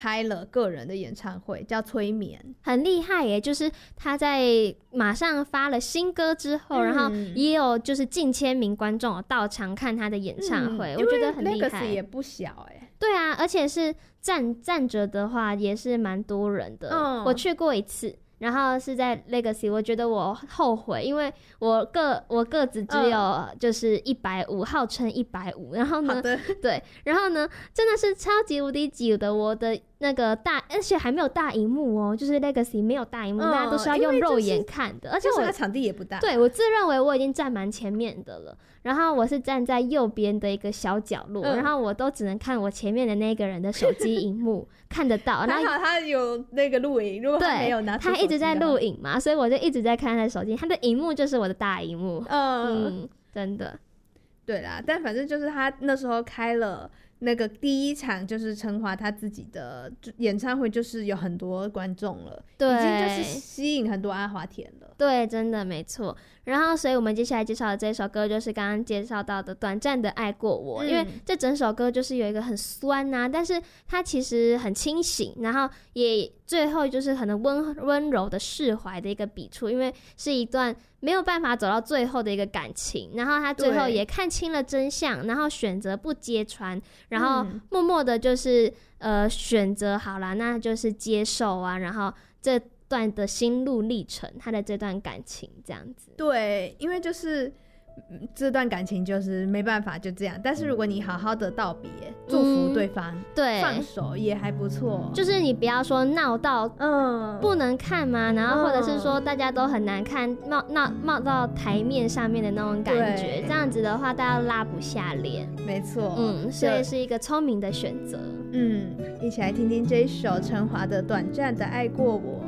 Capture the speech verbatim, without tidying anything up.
开了个人的演唱会，叫催眠， 很厉害耶！就是他在马上发了新歌之后、嗯、然后也有就是近千名观众到场看他的演唱会、嗯、我觉得很厉害。 Legacy 也不小耶。 对啊，而且是站站着的话也是蛮多人的、嗯、我去过一次，然后是在 Legacy， 我觉得我后悔，因为我个我个子只有就是一百五十，号称一百五十，然后呢，对，然后呢，真的是超级无敌挤的，我的那个大，而且还没有大荧幕哦，就是 Legacy 没有大荧幕、嗯，大家都是要用肉眼看的， 就是、 而且我它场地也不大， 对，我自认为我已经站蛮前面的了，然后我是站在右边的一个小角落、嗯，然后我都只能看我前面的那个人的手机荧幕看得到，然后还好他有那个录影，如果他没有拿出手机， 他一直在录影嘛，所以我就一直在看他的手机，他的荧幕就是我的大荧幕，嗯, 嗯，真的， 对啦，但反正就是他那时候开了那个第一场，就是陈华他自己的演唱会，就是有很多观众了，对，已经就是吸引很多阿华田了， 对，真的没错。然后所以我们接下来介绍的这首歌就是刚刚介绍到的短暂的爱过我、嗯、因为这整首歌就是有一个很酸啊，但是它其实很清醒，然后也最后就是很温温柔的释怀的一个笔触，因为是一段没有办法走到最后的一个感情，然后他最后也看清了真相，然后选择不揭穿，然后默默的就是、嗯、呃选择好啦，那就是接受啊，然后这段的心路历程，他的这段感情这样子。 对，因为就是这段感情就是没办法就这样，但是如果你好好的道别、嗯、祝福对方，对，放手也还不错， 就是你不要说闹到嗯不能看嘛，然后或者是说大家都很难看，冒闹冒到台面上面的那种感觉，这样子的话大家拉不下脸， 没错， 嗯，所以是一个聪明的选择。 嗯，一起来听听这一首陈华的《短暂的爱过我》。